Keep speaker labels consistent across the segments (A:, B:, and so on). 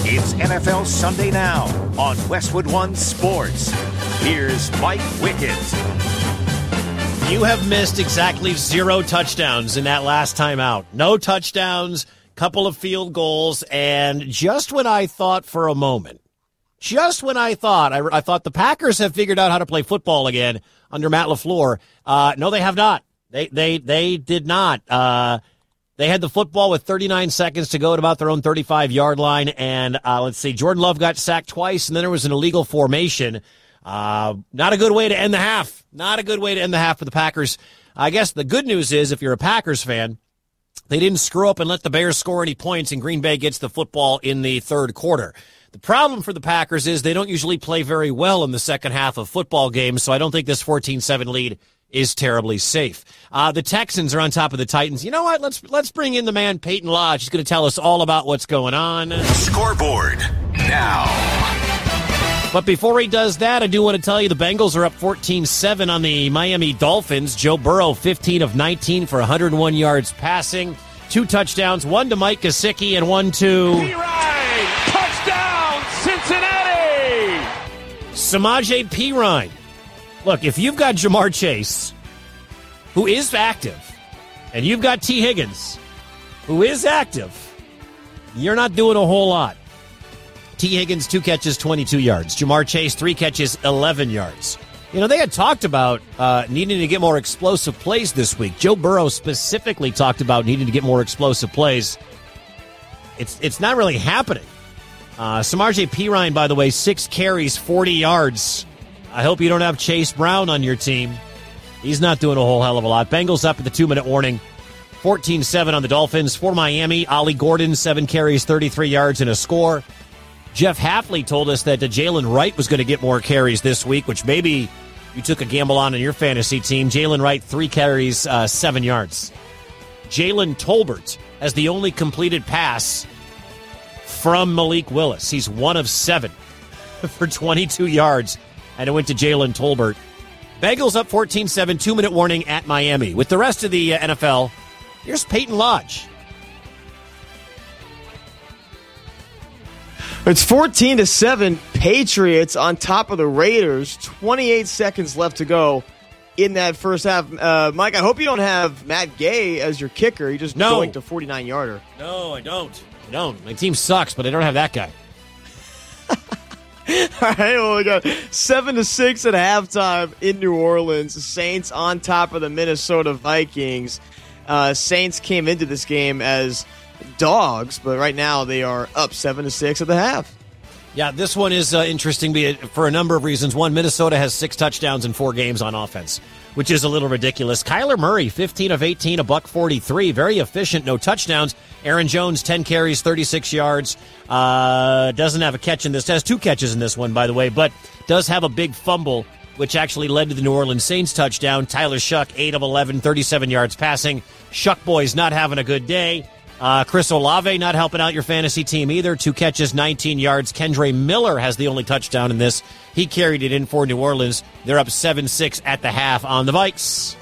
A: It's NFL Sunday Now on Westwood One Sports. Here's Mike Wickett.
B: You have missed exactly 0 touchdowns in that last time out. No touchdowns, couple of field goals, and just when I thought for a moment, I thought the Packers have figured out how to play football again under Matt LaFleur. No, they have not. They did not. They had the football with 39 seconds to go at about their own 35-yard line, and let's see, Jordan Love got sacked twice, and then there was an illegal formation. Not a good way to end the half. Not a good way to end the half for the Packers. I guess the good news is, if you're a Packers fan, they didn't screw up and let the Bears score any points, and Green Bay gets the football in the third quarter. The problem for the Packers is they don't usually play very well in the second half of football games, so I don't think this 14-7 lead is terribly safe. The Texans are on top of the Titans. You know what? Let's bring in the man, Peyton Lodge. He's going to tell us all about what's going on.
A: Scoreboard now.
B: But before he does that, I do want to tell you the Bengals are up 14-7 on the Miami Dolphins. Joe Burrow, 15 of 19 for 101 yards passing, 2 touchdowns, 1 to Mike Gesicki and 1 to
C: Pirine. Touchdown, Cincinnati!
B: Samaje Perine. Look, if you've got Jamar Chase, who is active, and you've got T. Higgins, who is active, you're not doing a whole lot. T. Higgins, 2 catches, 22 yards. Jamar Chase, 3 catches, 11 yards. You know, they had talked about needing to get more explosive plays this week. Joe Burrow specifically talked about needing to get more explosive plays. It's not really happening. Samaje Perine, by the way, 6 carries, 40 yards. I hope you don't have Chase Brown on your team. He's not doing a whole hell of a lot. Bengals up at the 2-minute warning. 14-7 on the Dolphins. For Miami, Ollie Gordon, 7 carries, 33 yards, and a score. Jeff Hafley told us that Jalen Wright was going to get more carries this week, which maybe you took a gamble on in your fantasy team. Jalen Wright, 3 carries, 7 yards. Jalen Tolbert has the only completed pass from Malik Willis. He's 1 of 7 for 22 yards. And it went to Jalen Tolbert. Bengals up 14-7, 2-minute warning at Miami. With the rest of the NFL, here's Peyton Lodge.
D: It's 14-7, Patriots on top of the Raiders. 28 seconds left to go in that first half. Mike, I hope you don't have Matt Gay as your kicker. He just going to 49-yarder.
B: No, I don't. My team sucks, but I don't have that guy.
D: All right, well, we got 7-6 at halftime in New Orleans. The Saints on top of the Minnesota Vikings. Saints came into this game as dogs, but right now they are up 7-6 at the half.
B: Yeah, this one is interesting for a number of reasons. One, Minnesota has 6 touchdowns in 4 games on offense, which is a little ridiculous. Kyler Murray, 15 of 18, $143, very efficient, no touchdowns. Aaron Jones, 10 carries, 36 yards. Doesn't have a catch in this. Has 2 catches in this one, by the way, but does have a big fumble, which actually led to the New Orleans Saints touchdown. Tyler Shuck, 8 of 11, 37 yards passing. Shuck boy's not having a good day. Chris Olave not helping out your fantasy team either. 2 catches, 19 yards. Kendre Miller has the only touchdown in this. He carried it in for New Orleans. They're up 7-6 at the half on the Vikes.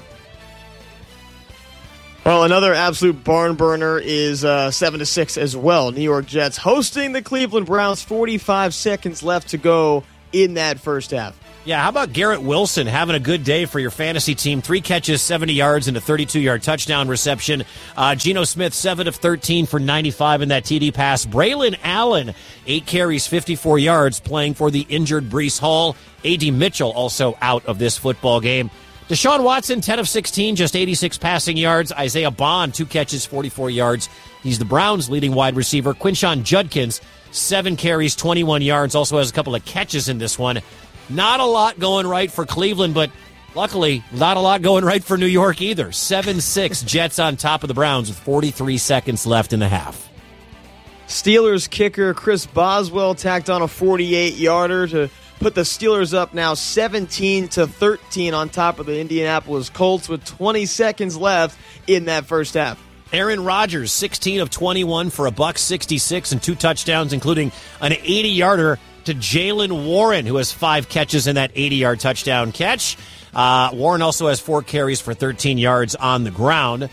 D: Well, another absolute barn burner is 7-6 as well. New York Jets hosting the Cleveland Browns. 45 seconds left to go in that first half.
B: Yeah, how about Garrett Wilson having a good day for your fantasy team? 3 catches, 70 yards, and a 32-yard touchdown reception. Geno Smith, 7 of 13 for 95 in that TD pass. Braylon Allen, 8 carries, 54 yards, playing for the injured Breece Hall. A.D. Mitchell also out of this football game. Deshaun Watson, 10 of 16, just 86 passing yards. Isaiah Bond, 2 catches, 44 yards. He's the Browns' leading wide receiver. Quinshon Judkins, 7 carries, 21 yards, also has a couple of catches in this one. Not a lot going right for Cleveland, but luckily, not a lot going right for New York either. 7-6, Jets on top of the Browns with 43 seconds left in the half.
D: Steelers kicker Chris Boswell tacked on a 48-yarder to put the Steelers up now 17-13 on top of the Indianapolis Colts with 20 seconds left in that first half.
B: Aaron Rodgers, 16 of 21 for $166 and 2 touchdowns, including an 80-yarder to Jaylen Warren, who has 5 catches in that 80-yard touchdown catch. Warren also has 4 carries for 13 yards on the ground.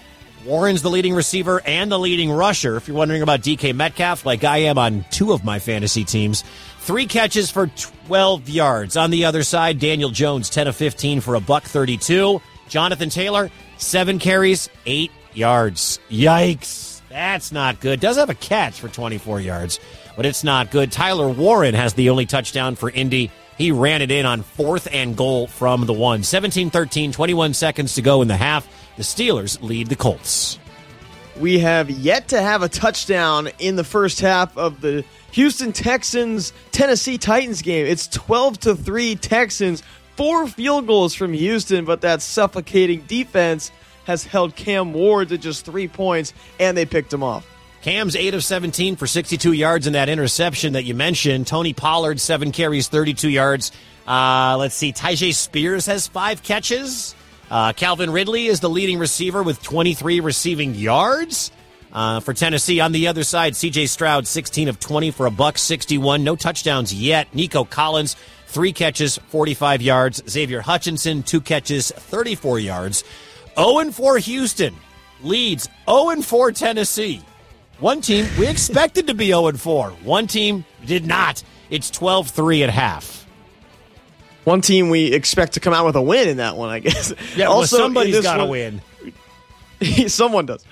B: Warren's the leading receiver and the leading rusher. If you're wondering about DK Metcalf, like I am on 2 of my fantasy teams, 3 catches for 12 yards. On the other side, Daniel Jones, 10 of 15 for $132. Jonathan Taylor, 7 carries, 8 yards. Yikes. That's not good. Does have a catch for 24 yards, but it's not good. Tyler Warren has the only touchdown for Indy. He ran it in on 4th and goal from the 1. 17-13, 21 seconds to go in the half. The Steelers lead the Colts.
D: We have yet to have a touchdown in the first half of the Houston Texans-Tennessee Titans game. It's 12-3 Texans, 4 field goals from Houston, but that suffocating defense has held Cam Ward to just 3 points, and they picked him off.
B: Cam's 8 of 17 for 62 yards in that interception that you mentioned. Tony Pollard, 7 carries, 32 yards. Let's see, Tyjae Spears has 5 catches. Calvin Ridley is the leading receiver with 23 receiving yards. For Tennessee, on the other side, C.J. Stroud, 16 of 20 for $161. No touchdowns yet. Nico Collins, 3 catches, 45 yards. Xavier Hutchinson, 2 catches, 34 yards. 0-4 Houston leads 0-4 Tennessee. One team we expected to be 0-4. One team did not. It's 12-3 at half.
D: One team we expect to come out with a win in that one, I guess.
B: Yeah, also, somebody's got to win.
D: Someone does.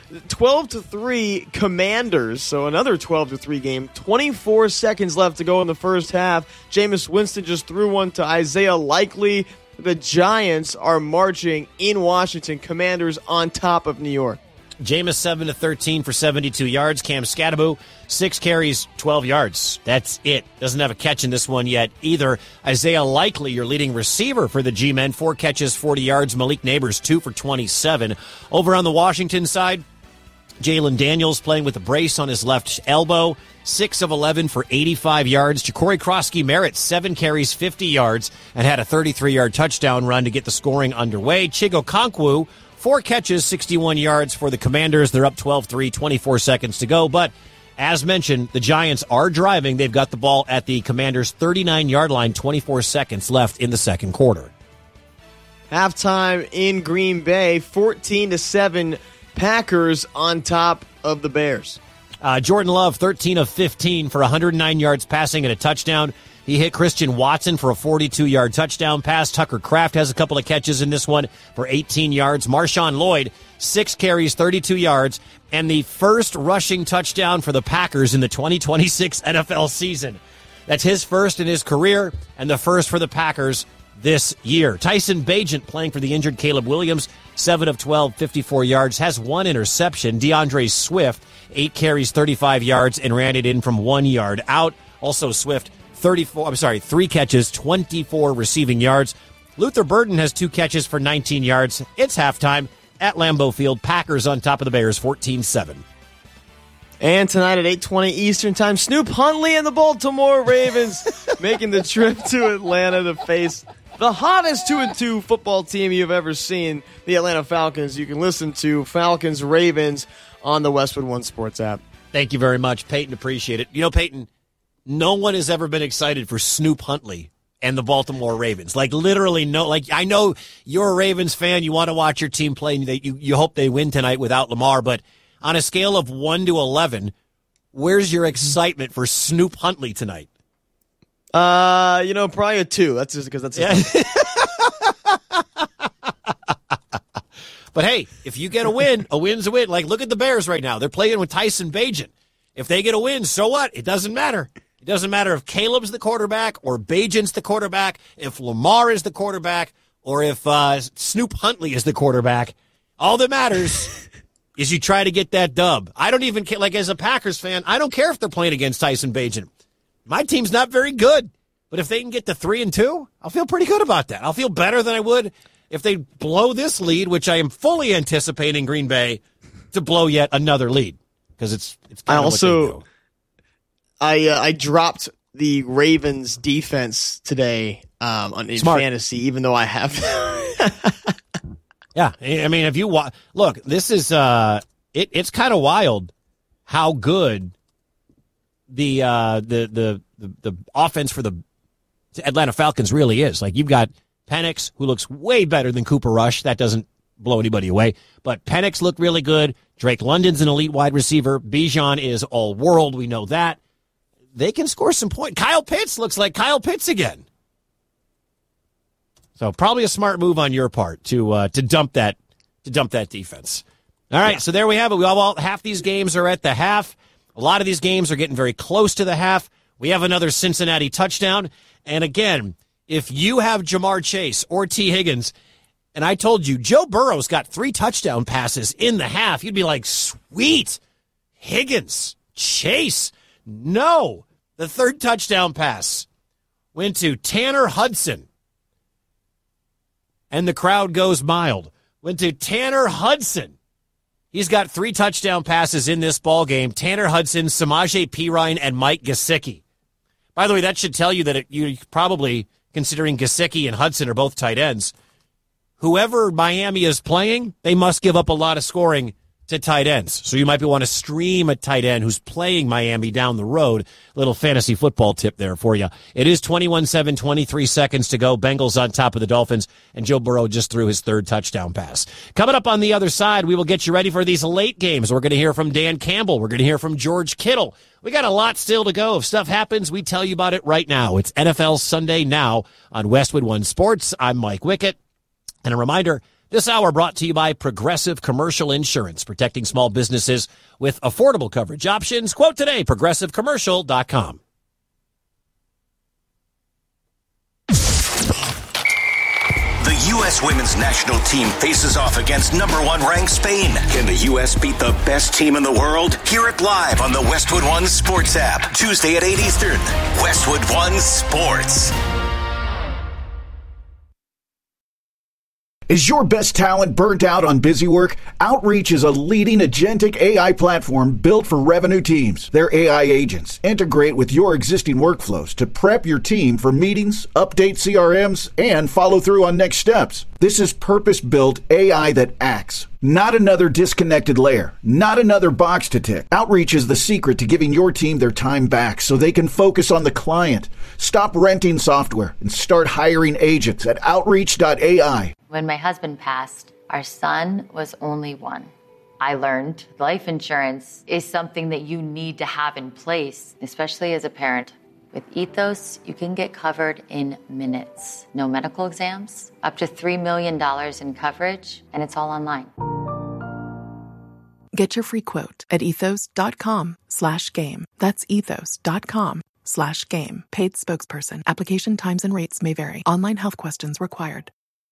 D: 12-3 Commanders, so another 12-3 game. 24 seconds left to go in the first half. Jameis Winston just threw one to Isaiah Likely. The Giants are marching in Washington. Commanders on top of New York.
B: Jameis 7 of 13 for 72 yards. Cam Scatterbo, 6 carries, 12 yards. That's it. Doesn't have a catch in this one yet either. Isaiah Likely, your leading receiver for the G-Men, 4 catches, 40 yards. Malik Neighbors, 2 for 27. Over on the Washington side, Jalen Daniels playing with a brace on his left elbow, 6 of 11 for 85 yards. Ja'Cory Krosky-Merritt, 7 carries, 50 yards, and had a 33-yard touchdown run to get the scoring underway. Chigo Okonkwo, 4 catches, 61 yards for the Commanders. They're up 12-3, 24 seconds to go. But as mentioned, the Giants are driving. They've got the ball at the Commanders' 39-yard line, 24 seconds left in the second quarter.
D: Halftime in Green Bay, 14-7 Packers on top of the Bears.
B: Jordan Love, 13 of 15 for 109 yards passing and a touchdown. He hit Christian Watson for a 42-yard touchdown pass. Tucker Kraft has a couple of catches in this one for 18 yards. Marshawn Lloyd, 6 carries, 32 yards, and the first rushing touchdown for the Packers in the 2026 NFL season. That's his first in his career and the first for the Packers this year. Tyson Bagent, playing for the injured Caleb Williams, 7 of 12, 54 yards, has 1 interception. DeAndre Swift, 8 carries, 35 yards, and ran it in from 1 yard out. Also Swift, 3 catches, 24 receiving yards. Luther Burden has 2 catches for 19 yards. It's halftime at Lambeau Field. Packers on top of the Bears, 14-7.
D: And tonight at 8:20 Eastern Time, Snoop Huntley and the Baltimore Ravens making the trip to Atlanta to face the hottest 2-2 football team you've ever seen, the Atlanta Falcons. You can listen to Falcons Ravens on the Westwood One Sports app.
B: Thank you very much, Peyton. Appreciate it. You know, Peyton, no one has ever been excited for Snoop Huntley and the Baltimore Ravens. Like, literally, no. Like, I know you're a Ravens fan. You want to watch your team play. You hope they win tonight without Lamar. But on a scale of 1 to 11, where's your excitement for Snoop Huntley tonight?
D: Probably a 2. That's just because that's.
B: Yeah. But hey, if you get a win's a win. Like, look at the Bears right now. They're playing with Tyson Bagent. If they get a win, so what? It doesn't matter. It doesn't matter if Caleb's the quarterback or Bagent's the quarterback, if Lamar is the quarterback, or if Snoop Huntley is the quarterback. All that matters is you try to get that dub. I don't even care. Like, as a Packers fan, I don't care if they're playing against Tyson Bagent. My team's not very good, but if they can get to 3-2, I'll feel pretty good about that. I'll feel better than I would if they blow this lead, which I am fully anticipating Green Bay to blow yet another lead. Because it's kind of what they do.
D: I dropped the Ravens defense today in fantasy, even though I have.
B: Yeah, I mean, if you look, this is it's kind of wild how good the offense for the Atlanta Falcons really is. Like, you've got Penix, who looks way better than Cooper Rush. That doesn't blow anybody away. But Penix looked really good. Drake London's an elite wide receiver. Bijan is all world. We know that. They can score some points. Kyle Pitts looks like Kyle Pitts again. So probably a smart move on your part to dump that defense. All right, So there we have it. Half these games are at the half. A lot of these games are getting very close to the half. We have another Cincinnati touchdown. And again, if you have Jamar Chase or T. Higgins, and I told you Joe Burrow's got 3 touchdown passes in the half, you'd be like, sweet, Higgins, Chase. No, the 3rd touchdown pass went to Tanner Hudson. And the crowd goes mild. Went to Tanner Hudson. He's got 3 touchdown passes in this ball game. Tanner Hudson, Samaje Perine, and Mike Gesicki. By the way, that should tell you that you're probably considering Gesicki and Hudson are both tight ends. Whoever Miami is playing, they must give up a lot of scoring to tight ends. So you might want to stream a tight end who's playing Miami down the road. Little fantasy football tip there for you. It is 21-7, 23 seconds to go. Bengals on top of the Dolphins, and Joe Burrow just threw his 3rd touchdown pass. Coming up on the other side, we will get you ready for these late games. We're going to hear from Dan Campbell. We're going to hear from George Kittle. We got a lot still to go. If stuff happens, we tell you about it right now. It's NFL Sunday Now on Westwood One Sports. I'm Mike Wickett. And a reminder, this hour brought to you by Progressive Commercial Insurance, protecting small businesses with affordable coverage options. Quote today, progressivecommercial.com.
A: The U.S. women's national team faces off against number 1 ranked Spain. Can the U.S. beat the best team in the world? Hear it live on the Westwood One Sports app. Tuesday at 8 Eastern. Westwood One Sports.
E: Is your best talent burnt out on busy work? Outreach is a leading agentic AI platform built for revenue teams. Their AI agents integrate with your existing workflows to prep your team for meetings, update CRMs, and follow through on next steps. This is purpose-built AI that acts. Not another disconnected layer. Not another box to tick. Outreach is the secret to giving your team their time back so they can focus on the client. Stop renting software and start hiring agents at Outreach.ai.
F: When my husband passed, our son was only 1. I learned life insurance is something that you need to have in place, especially as a parent. With Ethos, you can get covered in minutes. No medical exams, up to $3 million in coverage, and it's all online.
G: Get your free quote at ethos.com/game. That's ethos.com/game. Paid spokesperson. Application times and rates may vary. Online health questions required.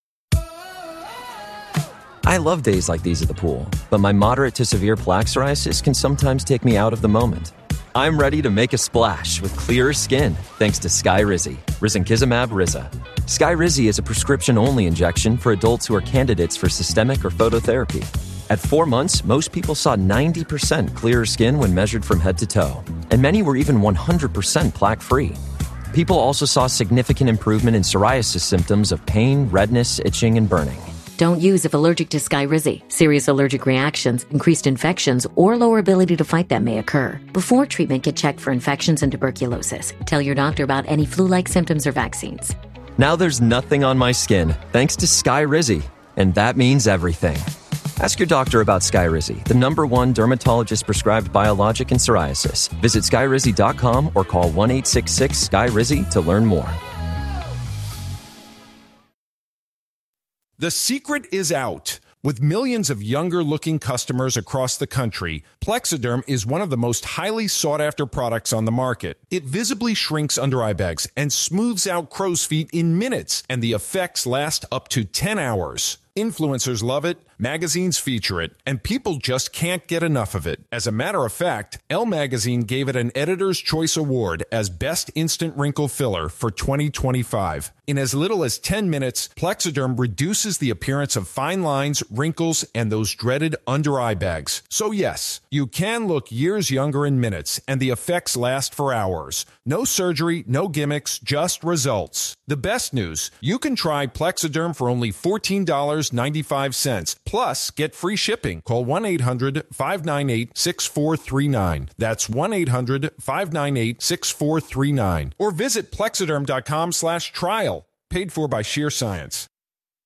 H: I love days like these at the pool, but my moderate to severe plaque psoriasis can sometimes take me out of the moment. I'm ready to make a splash with clearer skin thanks to Skyrizi, risankizumab Riza. Skyrizi is a prescription-only injection for adults who are candidates for systemic or phototherapy. At 4 months, most people saw 90% clearer skin when measured from head to toe, and many were even 100% plaque-free. People also saw significant improvement in psoriasis symptoms of pain, redness, itching, and burning.
I: Don't use if allergic to Skyrizi. Serious allergic reactions, increased infections, or lower ability to fight them may occur. Before treatment, get checked for infections and tuberculosis. Tell your doctor about any flu-like symptoms or vaccines.
H: Now there's nothing on my skin thanks to Skyrizi, and that means everything. Ask your doctor about Skyrizi, the #1 dermatologist-prescribed biologic in psoriasis. Visit Skyrizi.com or call 1-866-SKYRIZI to learn more.
J: The secret is out. With millions of younger-looking customers across the country, Plexiderm is one of the most highly sought-after products on the market. It visibly shrinks under-eye bags and smooths out crow's feet in minutes, and the effects last up to 10 hours. Influencers love it, magazines feature it, and people just can't get enough of it. As a matter of fact, Elle Magazine gave it an Editor's Choice Award as Best Instant Wrinkle Filler for 2025. In as little as 10 minutes, Plexiderm reduces the appearance of fine lines, wrinkles, and those dreaded under-eye bags. So yes, you can look years younger in minutes, and the effects last for hours. No surgery, no gimmicks, just results. The best news, you can try Plexiderm for only $14.95. Plus, get free shipping. Call 1-800-598-6439. That's 1-800-598-6439. Or visit Plexiderm.com/trial. Paid for by Sheer Science.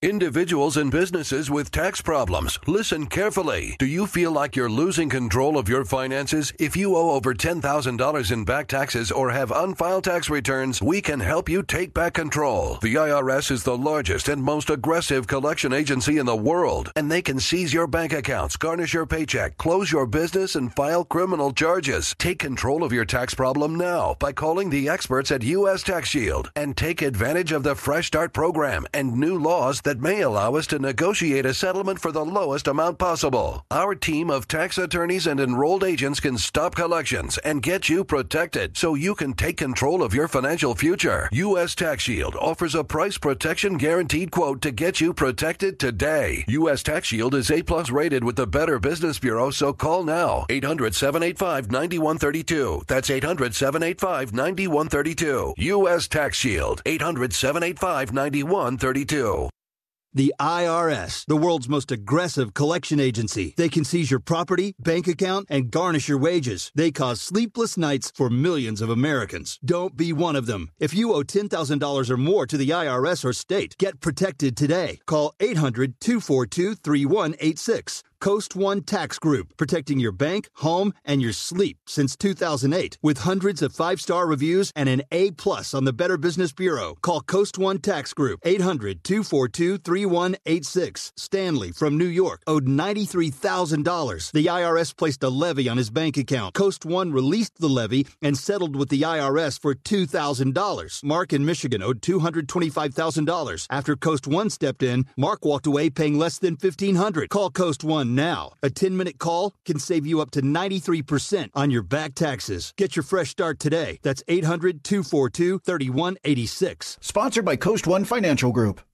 K: Individuals and businesses with tax problems, listen carefully. Do you feel like you're losing control of your finances? If you owe over $10,000 in back taxes or have unfiled tax returns, we can help you take back control. The IRS is the largest and most aggressive collection agency in the world, and they can seize your bank accounts, garnish your paycheck, close your business, and file criminal charges. Take control of your tax problem now by calling the experts at U.S. Tax Shield and take advantage of the Fresh Start program and new laws that may allow us to negotiate a settlement for the lowest amount possible. Our team of tax attorneys and enrolled agents can stop collections and get you protected so you can take control of your financial future. U.S. Tax Shield offers a price protection guaranteed quote to get you protected today. U.S. Tax Shield is A+ rated with the Better Business Bureau, so call now. 800-785-9132. That's 800-785-9132. U.S. Tax Shield. 800-785-9132.
L: The IRS, the world's most aggressive collection agency. They can seize your property, bank account, and garnish your wages. They cause sleepless nights for millions of Americans. Don't be one of them. If you owe $10,000 or more to the IRS or state, get protected today. Call 800-242-3186. Coast One Tax Group, protecting your bank, home, and your sleep since 2008. With hundreds of 5-star reviews and an A+ on the Better Business Bureau. Call Coast One Tax Group, 800-242-3186. Stanley from New York owed $93,000. The IRS placed a levy on his bank account. Coast One released the levy and settled with the IRS for $2,000. Mark in Michigan owed $225,000. After Coast One stepped in, Mark walked away paying less than $1,500. Call Coast One now. A 10-minute call can save you up to 93% on your back taxes. Get your fresh start today. That's 800-242-3186.
E: Sponsored by Coast One Financial Group.